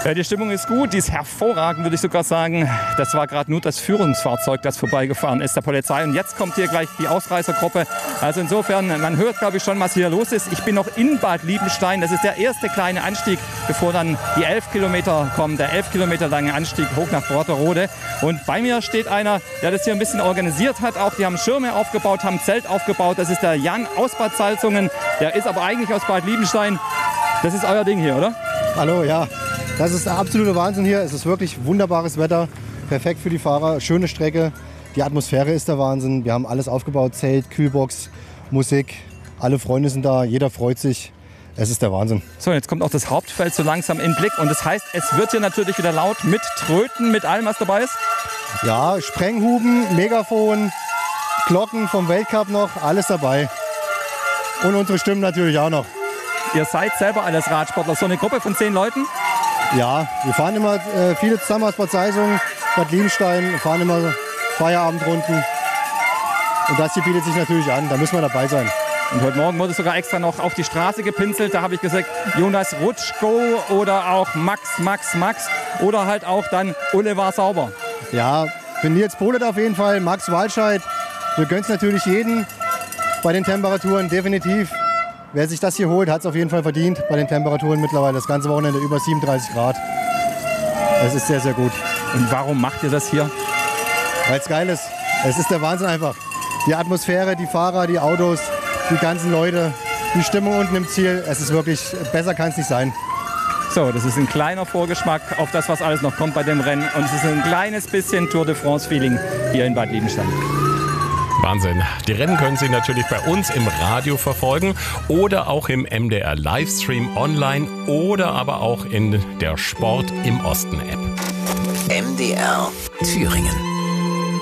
Ja, die Stimmung ist gut, die ist hervorragend, würde ich sogar sagen. Das war gerade nur das Führungsfahrzeug, das vorbeigefahren ist, der Polizei. Und jetzt kommt hier gleich die Ausreißergruppe. Also insofern, man hört, glaube ich, schon, was hier los ist. Ich bin noch in Bad Liebenstein. Das ist der erste kleine Anstieg, bevor dann die 11 Kilometer kommen. Der 11 Kilometer lange Anstieg hoch nach Brotterode. Und bei mir steht einer, der das hier ein bisschen organisiert hat. Auch die haben Schirme aufgebaut, haben Zelt aufgebaut. Das ist der Jan aus Bad Salzungen. Der ist aber eigentlich aus Bad Liebenstein. Das ist euer Ding hier, oder? Hallo, ja. Das ist der absolute Wahnsinn hier. Es ist wirklich wunderbares Wetter, perfekt für die Fahrer, schöne Strecke. Die Atmosphäre ist der Wahnsinn. Wir haben alles aufgebaut, Zelt, Kühlbox, Musik. Alle Freunde sind da, jeder freut sich. Es ist der Wahnsinn. So, jetzt kommt auch das Hauptfeld so langsam in Blick. Und das heißt, es wird hier natürlich wieder laut mit Tröten, mit allem, was dabei ist? Ja, Sprenghuben, Megafon, Glocken vom Weltcup noch, alles dabei. Und unsere Stimmen natürlich auch noch. Ihr seid selber alles Radsportler. So eine Gruppe von 10 Leuten? Ja, wir fahren immer viele zusammen aus Bad Salzungen, Bad Liebenstein, fahren immer Feierabendrunden. Und das hier bietet sich natürlich an, da müssen wir dabei sein. Und heute Morgen wurde sogar extra noch auf die Straße gepinselt. Da habe ich gesagt, Jonas Rutschko oder auch Max oder halt auch dann Ulle war sauber. Ja, für Nils Polet auf jeden Fall, Max Walscheid. Wir gönnen es natürlich jeden bei den Temperaturen, definitiv. Wer sich das hier holt, hat es auf jeden Fall verdient bei den Temperaturen mittlerweile. Das ganze Wochenende über 37 Grad. Es ist sehr, sehr gut. Und warum macht ihr das hier? Weil es geil ist. Es ist der Wahnsinn einfach. Die Atmosphäre, die Fahrer, die Autos, die ganzen Leute, die Stimmung unten im Ziel. Es ist wirklich, besser kann es nicht sein. So, das ist ein kleiner Vorgeschmack auf das, was alles noch kommt bei dem Rennen. Und es ist ein kleines bisschen Tour de France-Feeling hier in Bad Liebenstein. Wahnsinn. Die Rennen können Sie natürlich bei uns im Radio verfolgen oder auch im MDR Livestream online oder aber auch in der Sport im Osten App. MDR Thüringen.